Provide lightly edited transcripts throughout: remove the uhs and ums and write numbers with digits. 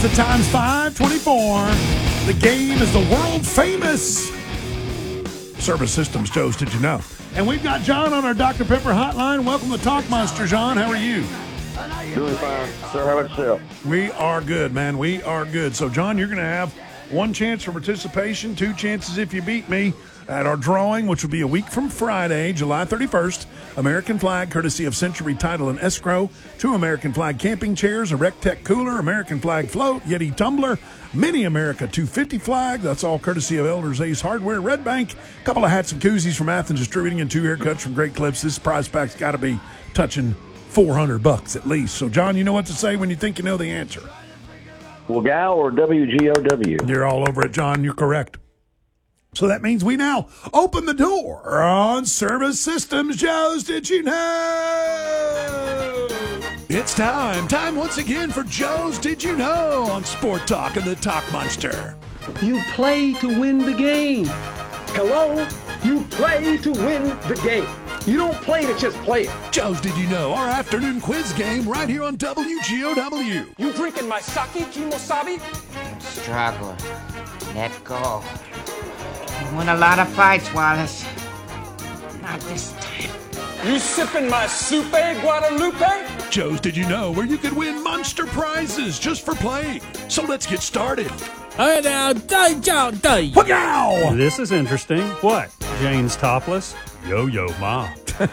The time's 5:24. The game is the world famous Service Systems. Joe's, did you know? And we've got John on our Dr. Pepper hotline. Welcome to Talk Monster, John. How are you? Doing fine, sir. How about yourself? We are good, man. We are good. So, John, you're going to have one chance for participation, two chances if you beat me at our drawing, which will be a week from Friday, July 31st. American flag, courtesy of Century Title and Escrow. 2 American flag camping chairs, a Rec-Tec cooler, American flag float, Yeti tumbler, Mini America 250 flag. That's all courtesy of Elders Ace Hardware, Red Bank. A couple of hats and koozies from Athens Distributing, and 2 haircuts from Great Clips. This prize pack's got to be touching $400 at least. So, John, you know what to say when you think you know the answer. Wagow or WGOW? You're all over it, John. You're correct. So that means we now open the door on Service Systems. Joe's, did you know? It's time once again for Joe's Did You Know on Sport Talk and the Talk Monster. You play to win the game. Hello? You play to win the game. You don't play to just play it. Joe's Did You Know, our afternoon quiz game right here on WGOW. You drinking my sake, Kimosabi? Struggler. Let go. You won a lot of fights, Wallace. Not this time. You sipping my soupe, Guadalupe? Joe's Did You Know, where you could win monster prizes just for playing. So let's get started. Hey now, day. Wow! This is interesting. What? Jane's topless? Yo-yo ma.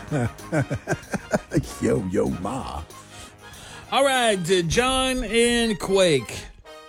Yo, ma. All right, John and Quake.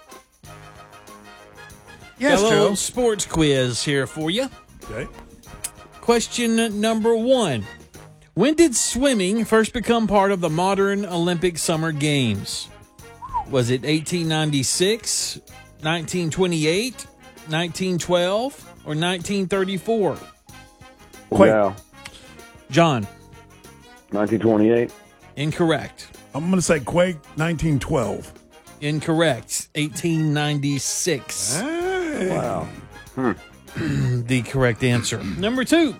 Yes, Got a Joe. little sports quiz here for you. Okay. Question number 1. When did swimming first become part of the modern Olympic Summer Games? Was it 1896, 1928, 1912, or 1934? Wagow. John, 1928. incorrect. I'm going to say Quake 1912. Incorrect. 1896. Wow. The correct answer. Number 2.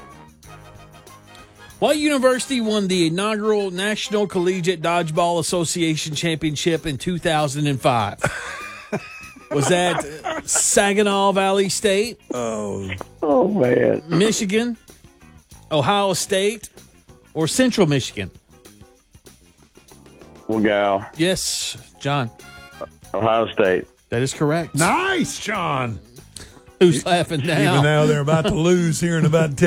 What university won the inaugural National Collegiate Dodgeball Association Championship in 2005? Was that Saginaw Valley State, Oh, man. Michigan, Ohio State, or Central Michigan? Wagow. Yes, John. Ohio State. That is correct. Nice, John. Who's laughing now? Even now they're about to lose here in about 10